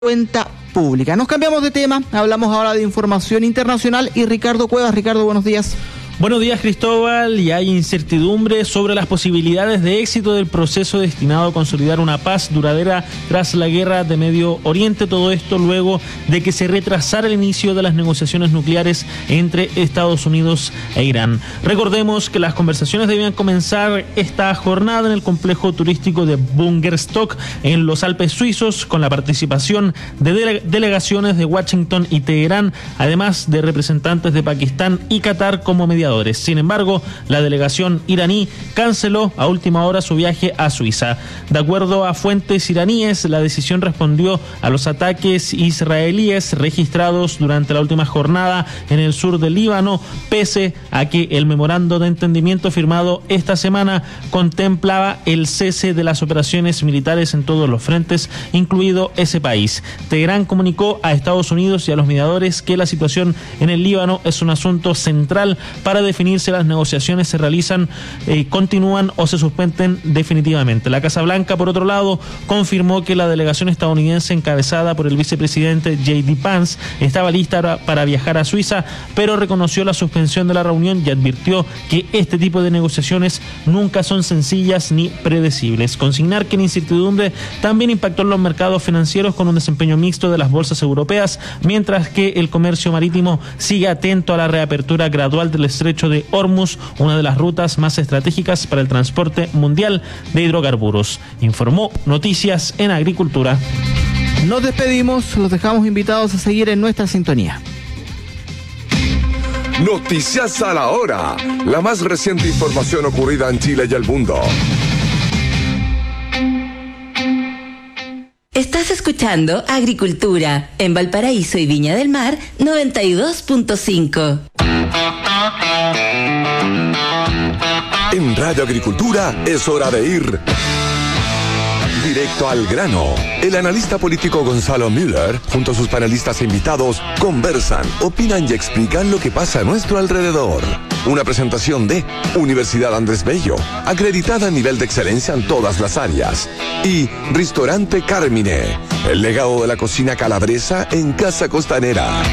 cuenta pública. Nos cambiamos de tema, hablamos ahora de información internacional y Ricardo Cuevas. Ricardo, buenos días. Buenos días, Cristóbal. Y hay incertidumbre sobre las posibilidades de éxito del proceso destinado a consolidar una paz duradera tras la guerra de Medio Oriente. Todo esto luego de que se retrasara el inicio de las negociaciones nucleares entre Estados Unidos e Irán. Recordemos que las conversaciones debían comenzar esta jornada en el complejo turístico de Bungerstock en los Alpes suizos, con la participación de delegaciones de Washington y Teherán, además de representantes de Pakistán y Qatar como mediadores. Sin embargo, la delegación iraní canceló a última hora su viaje a Suiza. De acuerdo a fuentes iraníes, la decisión respondió a los ataques israelíes registrados durante la última jornada en el sur del Líbano, pese a que el memorando de entendimiento firmado esta semana contemplaba el cese de las operaciones militares en todos los frentes, incluido ese país. Teherán comunicó a Estados Unidos y a los mediadores que la situación en el Líbano es un asunto central para definir si las negociaciones se realizan, continúan o se suspenden definitivamente. La Casa Blanca, por otro lado, confirmó que la delegación estadounidense encabezada por el vicepresidente J.D. Vance estaba lista para viajar a Suiza, pero reconoció la suspensión de la reunión y advirtió que este tipo de negociaciones nunca son sencillas ni predecibles. Consignar que la incertidumbre también impactó en los mercados financieros con un desempeño mixto de las bolsas europeas, mientras que el comercio marítimo sigue atento a la reapertura gradual del estrecho de Hormuz, una de las rutas más estratégicas para el transporte mundial de hidrocarburos. Informó Noticias en Agricultura. Nos despedimos, los dejamos invitados a seguir en nuestra sintonía. Noticias a la hora, la más reciente información ocurrida en Chile y el mundo. Estás escuchando Agricultura en Valparaíso y Viña del Mar 92.5. En Radio Agricultura es hora de ir directo al grano. El analista político Gonzalo Müller, junto a sus panelistas e invitados, conversan, opinan y explican lo que pasa a nuestro alrededor. Una presentación de Universidad Andrés Bello, acreditada a nivel de excelencia en todas las áreas. Y Ristorante Carmine, el legado de la cocina calabresa en Casa Costanera.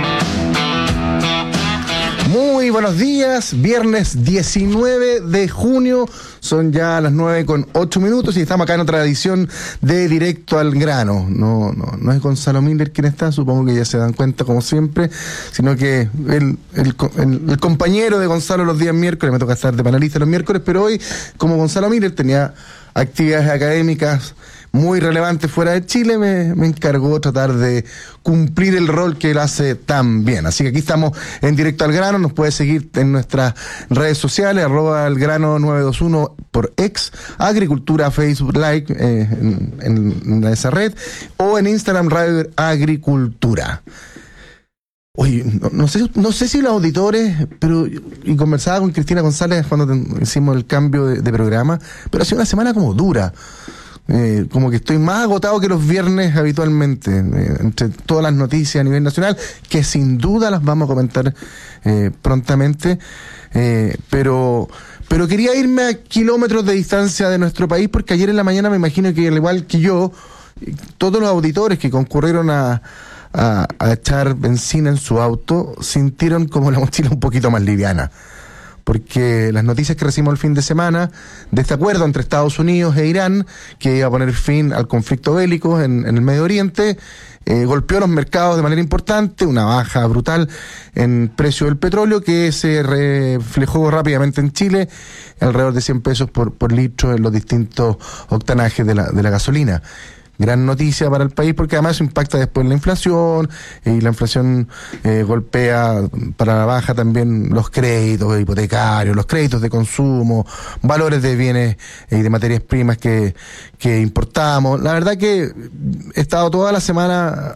Muy buenos días, viernes 19 de junio, son ya las 9:08 y estamos acá en otra edición de Directo al Grano. No es Gonzalo Miller quien está, supongo que ya se dan cuenta como siempre, sino que el compañero de Gonzalo los días miércoles, me toca estar de panelista los miércoles, pero hoy, como Gonzalo Miller tenía actividades académicas muy relevantes fuera de Chile, me encargó tratar de cumplir el rol que él hace tan bien. Así que aquí estamos en Directo al Grano. Nos puede seguir en nuestras redes sociales, @elgrano921 por X, Agricultura Facebook Live en esa red, o en Instagram Radio Agricultura. Oye, no sé si los auditores, y conversaba con Cristina González cuando hicimos el cambio de programa, pero ha sido una semana como dura. Como que estoy más agotado que los viernes habitualmente, entre todas las noticias a nivel nacional, que sin duda las vamos a comentar prontamente, pero quería irme a kilómetros de distancia de nuestro país, porque ayer en la mañana me imagino que al igual que yo, todos los auditores que concurrieron a echar benzina en su auto sintieron como la mochila un poquito más liviana, porque las noticias que recibimos el fin de semana de este acuerdo entre Estados Unidos e Irán, que iba a poner fin al conflicto bélico en el Medio Oriente, golpeó los mercados de manera importante, una baja brutal en precio del petróleo que se reflejó rápidamente en Chile, alrededor de 100 pesos por litro en los distintos octanajes de la gasolina. Gran noticia para el país, porque además eso impacta después en la inflación, y la inflación golpea para la baja también los créditos hipotecarios, los créditos de consumo, valores de bienes y de materias primas que importamos. La verdad que he estado toda la semana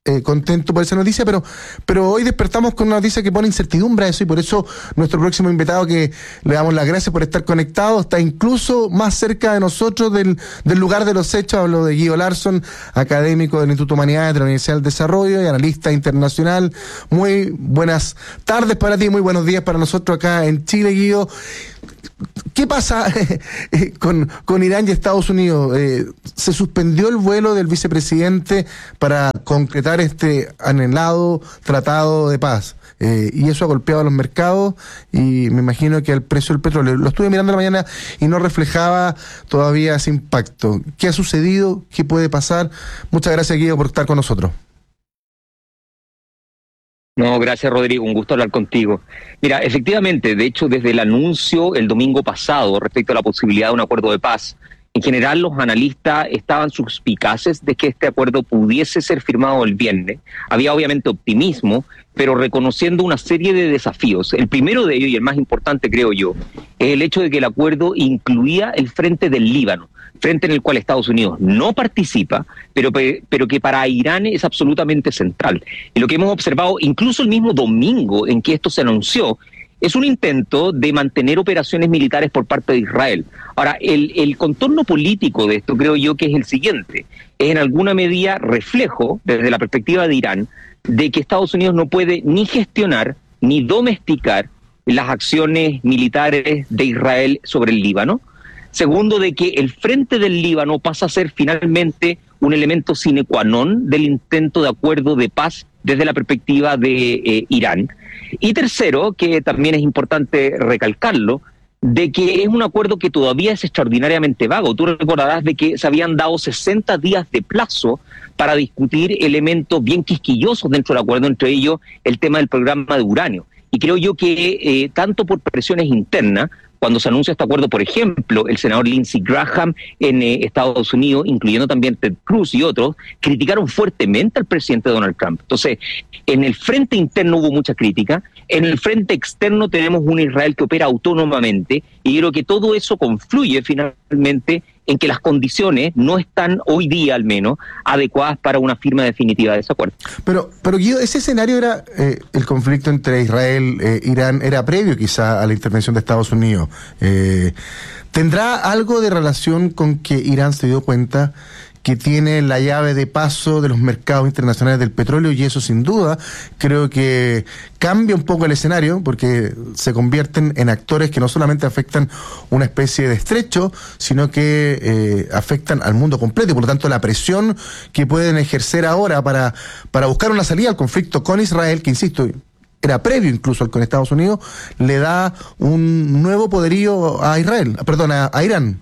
contento por esa noticia, pero hoy despertamos con una noticia que pone incertidumbre a eso, y por eso nuestro próximo invitado, que le damos las gracias por estar conectado, está incluso más cerca de nosotros del lugar de los hechos. Hablo de Guido Larsson, académico del Instituto de Humanidades de la Universidad del Desarrollo y analista internacional. Muy buenas tardes para ti, muy buenos días para nosotros acá en Chile, Guido. ¿Qué pasa con Irán y Estados Unidos? Se suspendió el vuelo del vicepresidente para concretar este anhelado tratado de paz, y eso ha golpeado a los mercados, y me imagino que al precio del petróleo. Lo estuve mirando la mañana y no reflejaba todavía ese impacto. ¿Qué ha sucedido? ¿Qué puede pasar? Muchas gracias, Guido, por estar con nosotros. No, gracias, Rodrigo, un gusto hablar contigo. Mira, efectivamente, de hecho, desde el anuncio el domingo pasado respecto a la posibilidad de un acuerdo de paz, en general los analistas estaban suspicaces de que este acuerdo pudiese ser firmado el viernes. Había obviamente optimismo, pero reconociendo una serie de desafíos. El primero de ellos, y el más importante creo yo, es el hecho de que el acuerdo incluía el frente del Líbano, frente en el cual Estados Unidos no participa, pero que para Irán es absolutamente central. Y lo que hemos observado, incluso el mismo domingo en que esto se anunció, es un intento de mantener operaciones militares por parte de Israel. Ahora, el contorno político de esto creo yo que es el siguiente. Es en alguna medida reflejo, desde la perspectiva de Irán, de que Estados Unidos no puede ni gestionar ni domesticar las acciones militares de Israel sobre el Líbano. Segundo, de que el frente del Líbano pasa a ser finalmente un elemento sine qua non del intento de acuerdo de paz desde la perspectiva de Irán. Y tercero, que también es importante recalcarlo, de que es un acuerdo que todavía es extraordinariamente vago. Tú recordarás de que se habían dado 60 días de plazo para discutir elementos bien quisquillosos dentro del acuerdo, entre ellos el tema del programa de uranio. Y creo yo que tanto por presiones internas, cuando se anuncia este acuerdo, por ejemplo, el senador Lindsey Graham en Estados Unidos, incluyendo también Ted Cruz y otros, criticaron fuertemente al presidente Donald Trump. Entonces, en el frente interno hubo mucha crítica, en el frente externo tenemos un Israel que opera autónomamente, y creo que todo eso confluye finalmente en que las condiciones no están hoy día, al menos, adecuadas para una firma definitiva de ese acuerdo. Pero Guido, ese escenario era, el conflicto entre Israel e Irán era previo quizá a la intervención de Estados Unidos. ¿Tendrá algo de relación con que Irán se dio cuenta que tiene la llave de paso de los mercados internacionales del petróleo, y eso sin duda creo que cambia un poco el escenario, porque se convierten en actores que no solamente afectan una especie de estrecho, sino que afectan al mundo completo, y por lo tanto la presión que pueden ejercer ahora para buscar una salida al conflicto con Israel, que insisto, era previo incluso al con Estados Unidos, le da un nuevo poderío a Irán.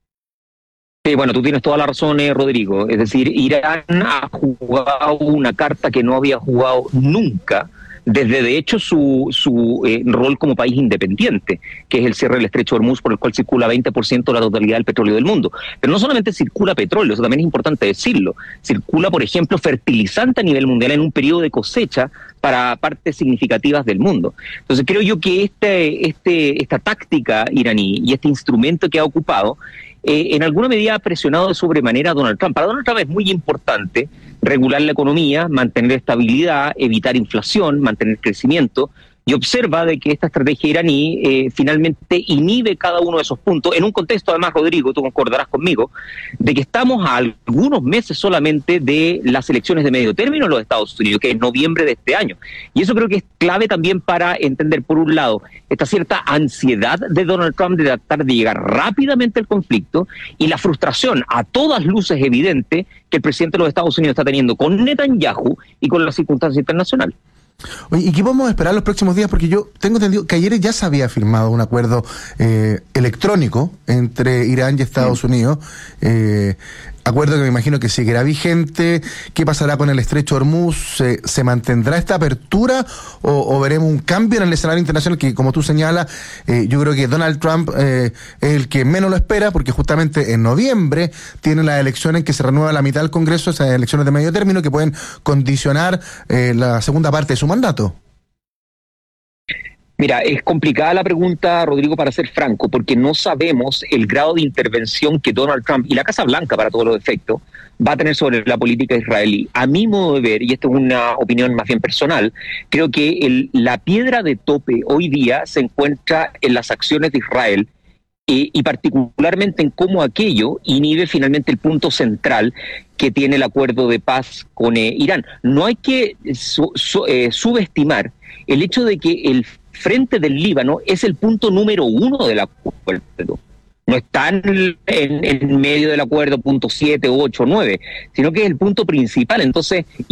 Sí, bueno, tú tienes toda la razón, Rodrigo. Es decir, Irán ha jugado una carta que no había jugado nunca, desde de hecho su rol como país independiente, que es el cierre del estrecho de Hormuz, por el cual circula 20% de la totalidad del petróleo del mundo. Pero no solamente circula petróleo, eso también es importante decirlo. Circula, por ejemplo, fertilizante a nivel mundial en un periodo de cosecha para partes significativas del mundo. Entonces creo yo que esta táctica iraní y este instrumento que ha ocupado, en alguna medida ha presionado de sobremanera a Donald Trump. Para Donald Trump es muy importante regular la economía, mantener estabilidad, evitar inflación, mantener crecimiento, y observa de que esta estrategia iraní finalmente inhibe cada uno de esos puntos, en un contexto además, Rodrigo, tú concordarás conmigo, de que estamos a algunos meses solamente de las elecciones de medio término en los Estados Unidos, que es noviembre de este año. Y eso creo que es clave también para entender, por un lado, esta cierta ansiedad de Donald Trump de tratar de llegar rápidamente al conflicto, y la frustración a todas luces evidente que el presidente de los Estados Unidos está teniendo con Netanyahu y con las circunstancias internacionales. Oye, ¿y qué podemos esperar los próximos días? Porque yo tengo entendido que ayer ya se había firmado un acuerdo electrónico entre Irán y Estados Unidos, acuerdo que me imagino que seguirá vigente. ¿Qué pasará con el estrecho de Hormuz? ¿Se mantendrá esta apertura o veremos un cambio en el escenario internacional que, como tú señalas, yo creo que Donald Trump es el que menos lo espera, porque justamente en noviembre tiene las elecciones en que se renueva la mitad del Congreso, esas elecciones de medio término que pueden condicionar la segunda parte de su mandato? Mira, es complicada la pregunta, Rodrigo, para ser franco, porque no sabemos el grado de intervención que Donald Trump y la Casa Blanca, para todos los efectos, va a tener sobre la política israelí. A mi modo de ver, y esto es una opinión más bien personal, creo que la piedra de tope hoy día se encuentra en las acciones de Israel, y particularmente en cómo aquello inhibe finalmente el punto central que tiene el acuerdo de paz con Irán. No hay que subestimar el hecho de que el frente del Líbano es el punto número 1 del acuerdo. No está en medio del acuerdo punto 7, 8, 9, sino que es el punto principal. Entonces,